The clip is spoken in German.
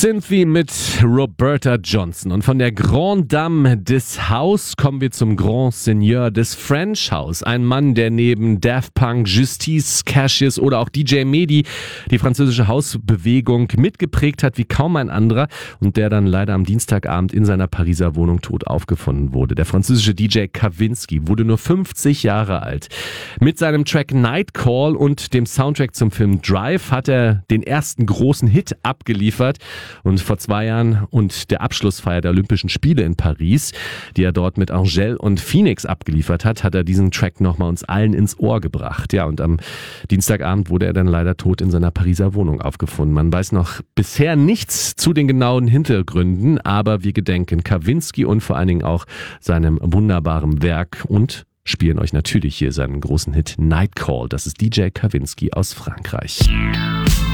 Cynthia mit Roberta Johnson. Und von der Grande Dame des House kommen wir zum Grand Seigneur des French House. Ein Mann, der neben Daft Punk, Justice, Cassius oder auch DJ Mehdi die französische Hausbewegung mitgeprägt hat wie kaum ein anderer und der dann leider am Dienstagabend in seiner Pariser Wohnung tot aufgefunden wurde. Der französische DJ Kavinsky wurde nur 50 Jahre alt. Mit seinem Track Nightcall und dem Soundtrack zum Film Drive hat er den ersten großen Hit abgeliefert. Und vor 2 Jahren und der Abschlussfeier der Olympischen Spiele in Paris, die er dort mit Angèle und Phoenix abgeliefert hat, hat er diesen Track nochmal uns allen ins Ohr gebracht. Ja, und am Dienstagabend wurde er dann leider tot in seiner Pariser Wohnung aufgefunden. Man weiß noch bisher nichts zu den genauen Hintergründen, aber wir gedenken Kavinsky und vor allen Dingen auch seinem wunderbaren Werk und spielen euch natürlich hier seinen großen Hit Nightcall. Das ist DJ Kavinsky aus Frankreich.